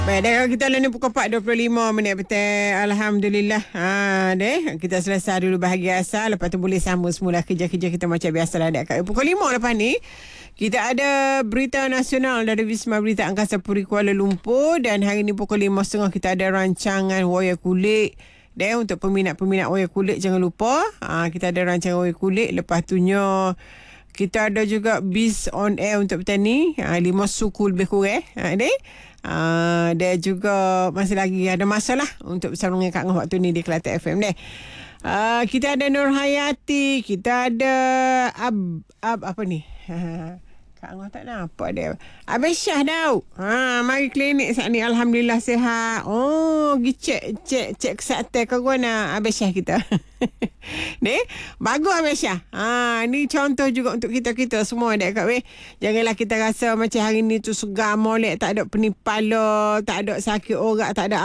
Baik, dah kita lalu pukul 4.25 minit petang. Alhamdulillah. Kita selesai dulu bahagian asal. Lepas tu boleh sambung semula kerja-kerja kita macam biasalah. Pukul 5 lepas ni, kita ada berita nasional dari Wisma Berita Angkasa Puri Kuala Lumpur. Dan hari ni pukul 5.30 kita ada rancangan wayar kulit. Dan untuk peminat-peminat wayar kulit, jangan lupa. Kita ada rancangan wayar kulit. Lepas tunya, kita ada juga Biz on Air untuk petang ni. 5 suku lebih kurang. Dia juga masih lagi ada masa lah untuk bersama dengan Kak Ngah waktu ni di Kelantan FM ni. Kita ada Nur Hayati, kita ada apa ni? Kak Ngah tak nampak dia. Abang Syah tau. Mari klinik saat ni, alhamdulillah sihat. Pergi cek kesihatan corona Abang Syah kita. Ni bagus Abang Syah. Ni contoh juga untuk kita semua dek Kak weh. Janganlah kita rasa macam hari ni tu segar molek, tak ada pening kepala, tak ada sakit orak, tak ada